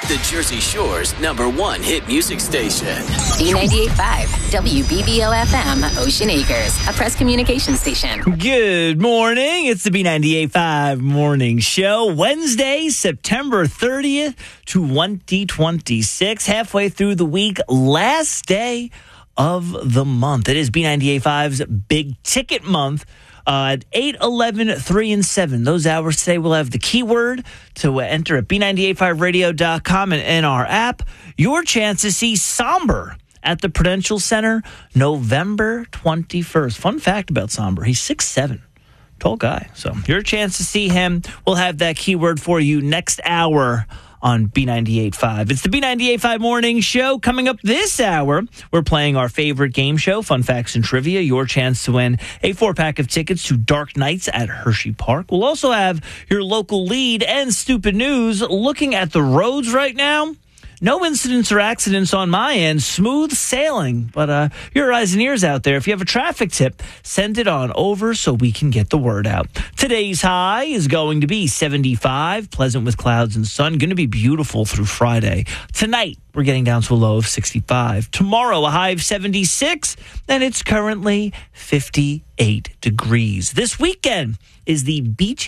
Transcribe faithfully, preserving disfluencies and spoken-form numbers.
the Jersey Shore's number one hit music station. B ninety-eight point five, W B B O F M, Ocean Acres, a press communication station. Good morning. It's the B ninety-eight point five Morning Show. Wednesday, September thirtieth, twenty twenty-six. Halfway through the week, last day of the month. It is B ninety-eight point five's Big Ticket Month. Uh, at eight, eleven, three, and seven. Those hours today, we'll have the keyword to uh, enter at B nine eight five radio dot com and in our app. Your chance to see Somber at the Prudential Center November twenty-first. Fun fact about Somber, he's six seven. Tall guy. So your chance to see him. We'll have that keyword for you next hour on B ninety-eight point five. It's the B ninety-eight point five Morning Show. Coming up this hour, we're playing our favorite game show, Fun Facts and Trivia. Your chance to win a four-pack of tickets to Dark Nights at Hershey Park. We'll also have your local lead and stupid news. Looking at the roads right now, no incidents or accidents on my end. Smooth sailing. But uh, your eyes and ears out there, if you have a traffic tip, send it on over so we can get the word out. Today's high is going to be seventy-five, pleasant with clouds and sun. Going to be beautiful through Friday. Tonight, we're getting down to a low of sixty-five. Tomorrow, a high of seventy-six, and it's currently fifty-eight degrees. This weekend is the Beach